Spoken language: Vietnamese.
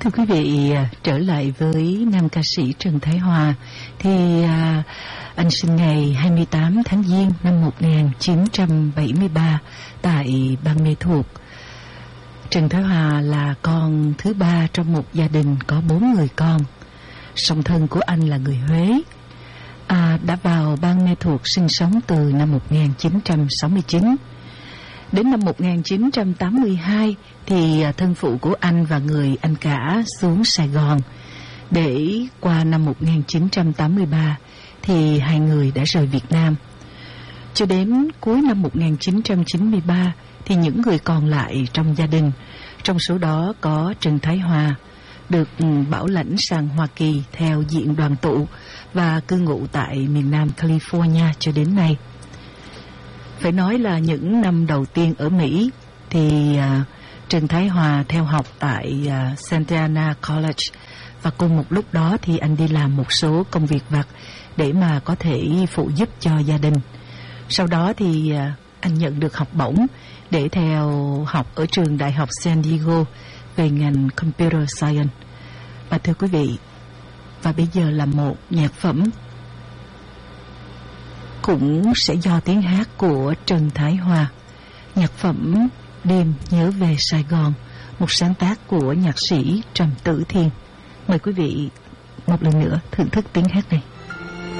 Thưa quý vị, trở lại với nam ca sĩ Trần Thái Hòa thì anh sinh ngày 28 tháng Giêng năm 1973 tại bang Mê Thuộc. Trần Thái Hòa là con thứ ba trong một gia đình có 4 người con. Song thân của anh là người Huế. Đã vào bang Mê Thuộc sinh sống từ năm 1969. Đến năm 1982 thì thân phụ của anh và người anh cả xuống Sài Gòn, để qua năm 1983 thì hai người đã rời Việt Nam. Cho đến cuối năm 1993 thì những người còn lại trong gia đình, trong số đó có Trần Thái Hòa, được bảo lãnh sang Hoa Kỳ theo diện đoàn tụ và cư ngụ tại miền Nam California cho đến nay. Phải nói là những năm đầu tiên ở Mỹ thì Trần Thái Hòa theo học tại Santa Ana College, và cùng một lúc đó thì anh đi làm một số công việc vặt để mà có thể phụ giúp cho gia đình. Sau đó thì anh nhận được học bổng để theo học ở trường Đại học San Diego về ngành Computer Science. Và thưa quý vị, và bây giờ là một nhạc phẩm cũng sẽ do tiếng hát của Trần Thái Hòa, nhạc phẩm Đêm Nhớ Về Sài Gòn, một sáng tác của nhạc sĩ Trầm Tử Thiên. Mời quý vị một lần nữa thưởng thức tiếng hát này.